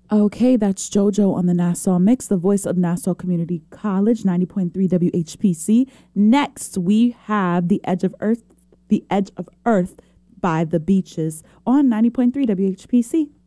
Okay, that's JoJo on the Nassau Mix, the voice of Nassau Community College, 90.3 WHPC. Next, we have The Edge of Earth by The Beaches on 90.3 WHPC.